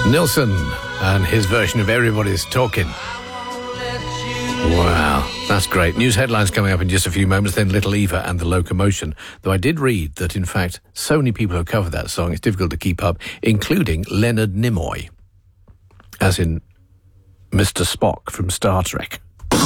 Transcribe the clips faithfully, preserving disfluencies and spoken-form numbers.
Nilsson and his version of Everybody's Talking. Wow, that's great. News headlines coming up in just a few moments, then Little Eva and The Locomotion. Though I did read that, in fact, so many people have covered that song, it's difficult to keep up, including Leonard Nimoy, as in Mister Spock from Star Trek.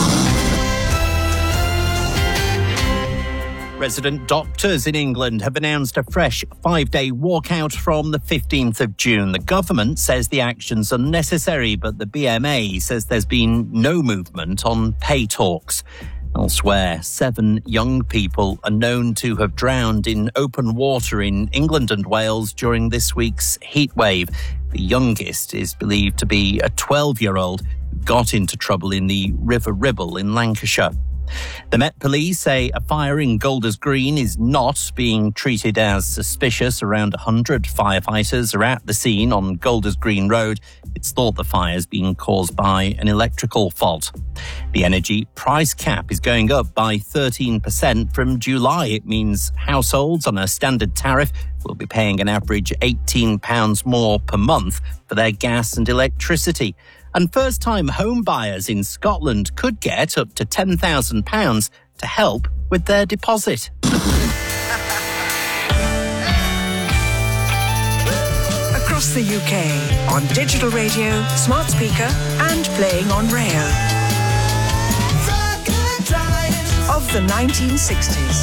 Resident doctors in England have announced a fresh five-day walkout from the fifteenth of June. The government says the action's unnecessary, but the B M A says there's been no movement on pay talks. Elsewhere, seven young people are known to have drowned in open water in England and Wales during this week's heatwave. The youngest is believed to be a twelve-year-old who got into trouble in the River Ribble in Lancashire. The Met Police say a fire in Golders Green is not being treated as suspicious. Around one hundred firefighters are at the scene on Golders Green Road. It's thought the fire is being caused by an electrical fault. The energy price cap is going up by thirteen percent from July. It means households on a standard tariff will be paying an average eighteen pounds more per month for their gas and electricity. And first-time home buyers in Scotland could get up to ten thousand pounds to help with their deposit. Across the U K, on digital radio, smart speaker and playing on rail. Of the nineteen sixties.